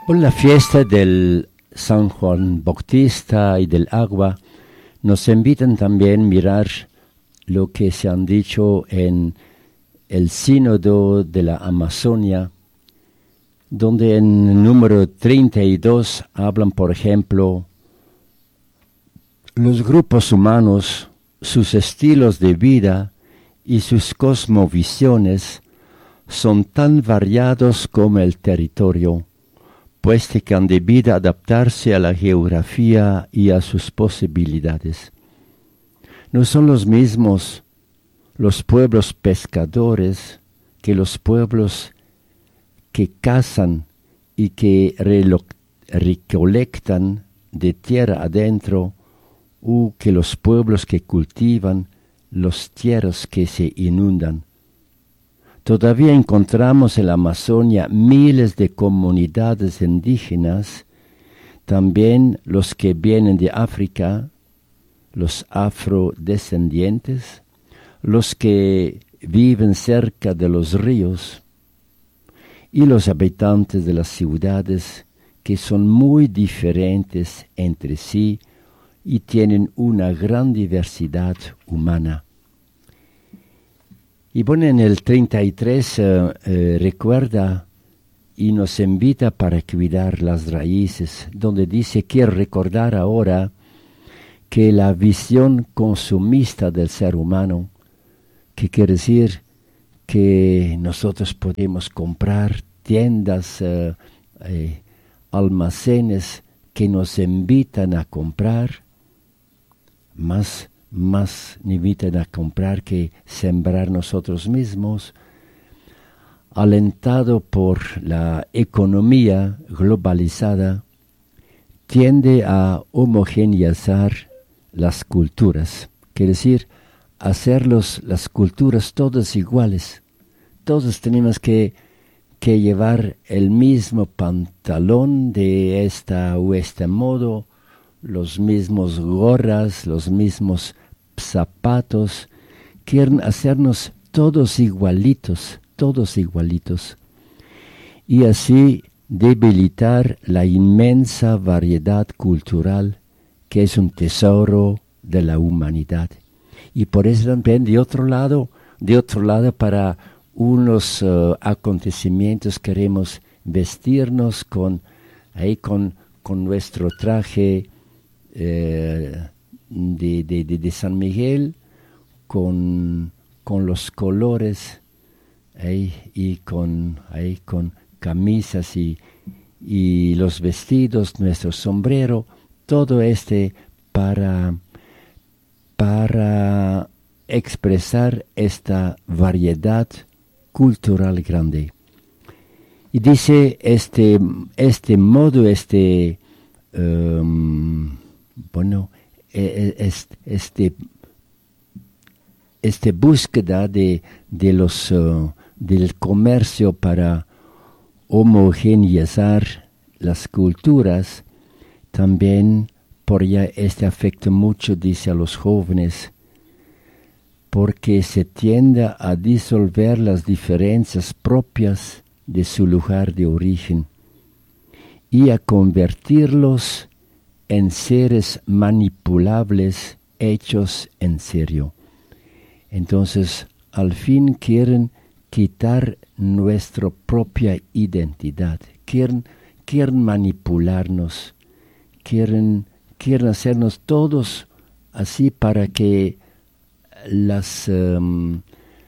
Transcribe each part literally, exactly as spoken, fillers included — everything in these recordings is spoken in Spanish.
Por la fiesta del San Juan Bautista y del agua, nos invitan también a mirar lo que se han dicho en el Sínodo de la Amazonia, donde en el número treinta y dos hablan, por ejemplo, los grupos humanos, sus estilos de vida y sus cosmovisiones son tan variados como el territorio, puesto que han debido adaptarse a la geografía y a sus posibilidades. No son los mismos los pueblos pescadores que los pueblos que cazan y que recolectan de tierra adentro, u que los pueblos que cultivan los tierras que se inundan. Todavía encontramos en la Amazonia miles de comunidades indígenas, también los que vienen de África, los afrodescendientes, los que viven cerca de los ríos y los habitantes de las ciudades, que son muy diferentes entre sí y tienen una gran diversidad humana. Y bueno, en el treinta y tres uh, uh, recuerda y nos invita para cuidar las raíces, donde dice, quiero recordar ahora que la visión consumista del ser humano, que quiere decir que nosotros podemos comprar tiendas, uh, eh, almacenes que nos invitan a comprar, más más invitan a comprar que sembrar nosotros mismos, alentado por la economía globalizada, tiende a homogeneizar las culturas, quiere decir, hacerlos las culturas todas iguales. Todos tenemos que, que llevar el mismo pantalón de esta o este modo, los mismos gorras, los mismos zapatos, quieren hacernos todos igualitos, todos igualitos, y así debilitar la inmensa variedad cultural que es un tesoro de la humanidad. Y por eso también de otro lado, de otro lado para unos uh, acontecimientos queremos vestirnos con, ahí con, con nuestro traje eh, De, de, de, de San Miguel, con, con los colores eh, y con, eh, con camisas y, y los vestidos, nuestro sombrero, todo este para, para expresar esta variedad cultural grande. Y dice este, este modo, este, um, bueno, Este, este, este búsqueda de, de los, uh, del comercio para homogeneizar las culturas, también por ya este afecta mucho, dice, a los jóvenes, porque se tiende a disolver las diferencias propias de su lugar de origen y a convertirlos en seres manipulables hechos en serio. Entonces, al fin quieren quitar nuestra propia identidad, quieren, quieren manipularnos, quieren, quieren hacernos todos así para que las, um,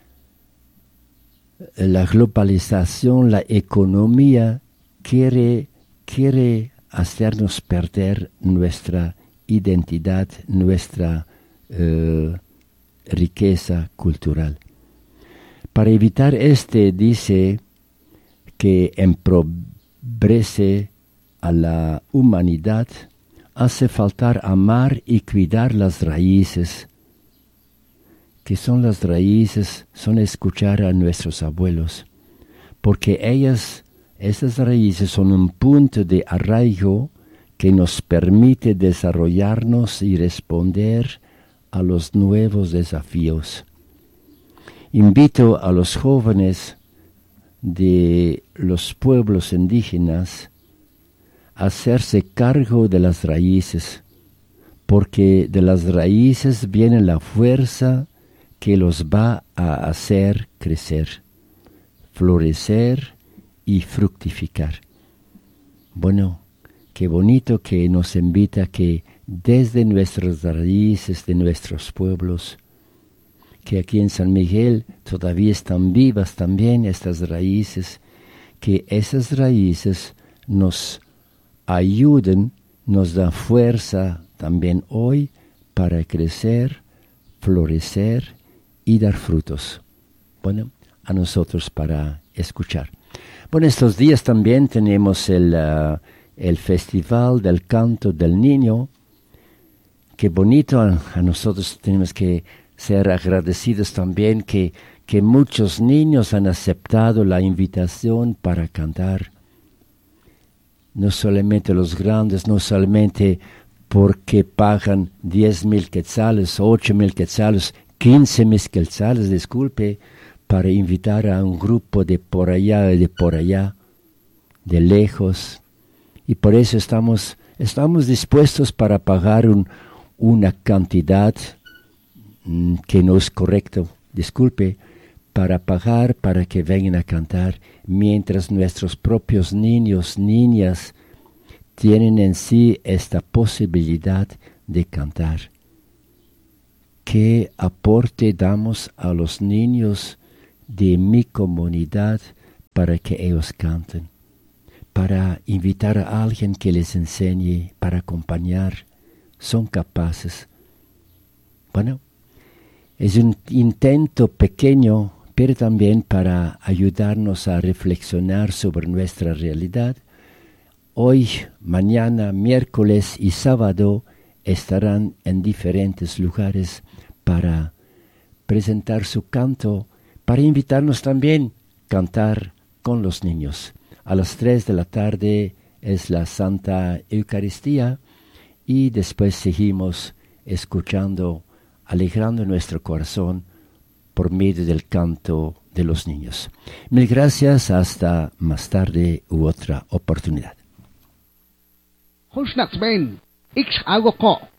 la globalización, la economía quiere, quiere hacernos perder nuestra identidad, nuestra uh, riqueza cultural. Para evitar este, dice que empobrece a la humanidad, hace faltar amar y cuidar las raíces. Que son las raíces? Son escuchar a nuestros abuelos, porque ellas Estas raíces son un punto de arraigo que nos permite desarrollarnos y responder a los nuevos desafíos. Invito a los jóvenes de los pueblos indígenas hacerse cargo de las raíces, porque de las raíces viene la fuerza que los va a hacer crecer, florecer y fructificar. Bueno, qué bonito que nos invita que desde nuestras raíces de nuestros pueblos, que aquí en San Miguel todavía están vivas también estas raíces, que esas raíces nos ayuden, nos dan fuerza también hoy para crecer, florecer y dar frutos. Bueno, a nosotros para escuchar. Bueno, estos días también tenemos el, uh, el Festival del Canto del Niño. Qué bonito, a, a nosotros tenemos que ser agradecidos también que, que muchos niños han aceptado la invitación para cantar. No solamente los grandes, no solamente porque pagan diez mil quetzales, ocho mil quetzales, quince mil quetzales, disculpe, para invitar a un grupo de por allá y de por allá, de lejos. Y por eso estamos, estamos dispuestos para pagar un, una cantidad mm, que no es correcto, disculpe, para pagar para que vengan a cantar, mientras nuestros propios niños, niñas, tienen en sí esta posibilidad de cantar. ¿Qué aporte damos a los niños de mi comunidad para que ellos canten? Para invitar a alguien que les enseñe, para acompañar, son capaces. Bueno, es un intento pequeño, pero también para ayudarnos a reflexionar sobre nuestra realidad. Hoy, mañana, miércoles y sábado estarán en diferentes lugares para presentar su canto, para invitarnos también a cantar con los niños. A las tres de la tarde es la Santa Eucaristía y después seguimos escuchando, alegrando nuestro corazón por medio del canto de los niños. Mil gracias, hasta más tarde u otra oportunidad.